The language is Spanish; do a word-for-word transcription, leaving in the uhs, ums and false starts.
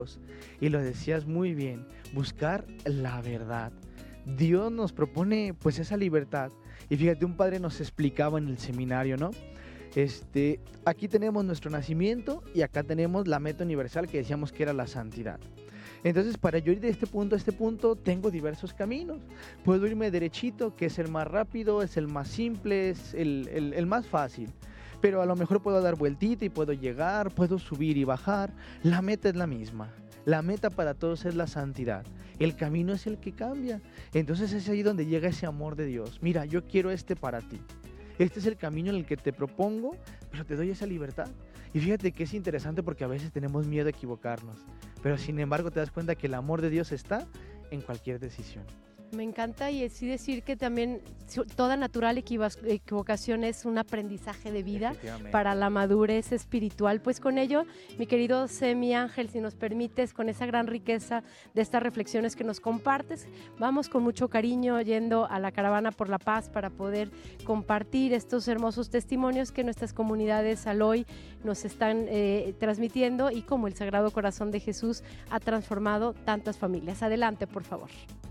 Y lo decías muy bien, buscar la verdad. Dios nos propone pues esa libertad. Y fíjate, un padre nos explicaba en el seminario, ¿no? Este, aquí tenemos nuestro nacimiento y acá tenemos la meta universal que decíamos que era la santidad. Entonces, para yo ir de este punto a este punto, tengo diversos caminos. Puedo irme derechito, que es el más rápido, es el más simple, es el, el, el más fácil. Pero a lo mejor puedo dar vueltita y puedo llegar, puedo subir y bajar. La meta es la misma. La meta para todos es la santidad. El camino es el que cambia. Entonces es ahí donde llega ese amor de Dios. Mira, yo quiero este para ti. Este es el camino en el que te propongo, pero te doy esa libertad. Y fíjate que es interesante porque a veces tenemos miedo a equivocarnos, pero sin embargo te das cuenta que el amor de Dios está en cualquier decisión. Me encanta y sí decir que también su- toda natural equiva- equivocación es un aprendizaje de vida Efectivamente. para la madurez espiritual. Pues con ello, mi querido Semi Ángel, si nos permites, con esa gran riqueza de estas reflexiones que nos compartes, vamos con mucho cariño yendo a la Caravana por la Paz para poder compartir estos hermosos testimonios que nuestras comunidades al hoy nos están eh, transmitiendo y cómo el Sagrado Corazón de Jesús ha transformado tantas familias. Adelante, por favor.